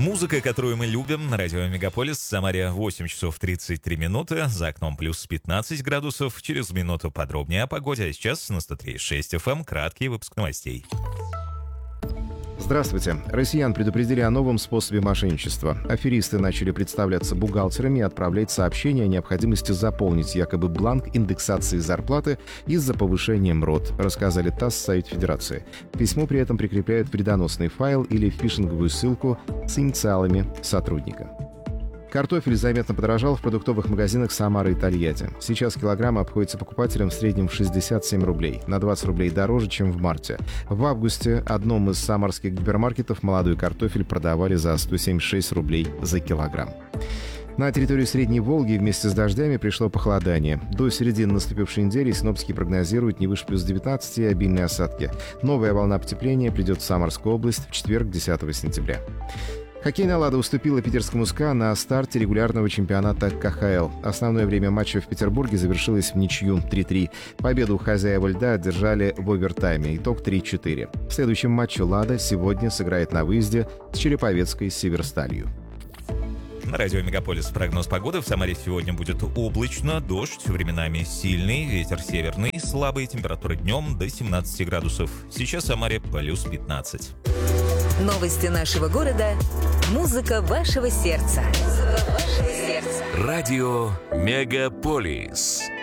Музыка, которую мы любим, на радио Мегаполис. В Самаре 8 часов 33 минуты. За окном плюс 15 градусов. Через минуту подробнее о погоде. А сейчас на 103.6 FM краткий выпуск новостей. Здравствуйте. Россиян предупредили о новом способе мошенничества. Аферисты начали представляться бухгалтерами и отправлять сообщения о необходимости заполнить якобы бланк индексации зарплаты из-за повышения МРОТ, рассказали ТАСС Совет Федерации. К письму при этом прикрепляют вредоносный файл или фишинговую ссылку с инициалами сотрудника. Картофель заметно подорожал в продуктовых магазинах Самары и Тольятти. Сейчас килограмм обходится покупателям в среднем в 67 рублей, на 20 рублей дороже, чем в марте. В августе одном из самарских гипермаркетов молодой картофель продавали за 176 рублей за килограмм. На территорию Средней Волги вместе с дождями пришло похолодание. До середины наступившей недели синоптики прогнозируют не выше плюс 19 и обильные осадки. Новая волна потепления придет в Самарскую область в четверг, 10 сентября. Хоккейная «Лада» уступила питерскому «СКА» на старте регулярного чемпионата КХЛ. Основное время матча в Петербурге завершилось в ничью 3-3. Победу хозяева льда одержали в овертайме. Итог 3-4. В следующем матче «Лада» сегодня сыграет на выезде с Череповецкой «Северсталью». На радио Мегаполис прогноз погоды. В Самаре сегодня будет облачно, дождь, временами сильный, ветер северный, слабые температуры днем до 17 градусов. Сейчас в Самаре плюс 15. Новости нашего города. Музыка вашего сердца. Радио Мегаполис.